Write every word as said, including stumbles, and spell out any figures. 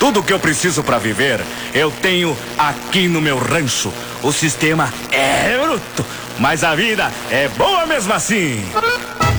Tudo que eu preciso para viver, eu tenho aqui no meu rancho. O sistema é bruto, mas a vida é boa mesmo assim.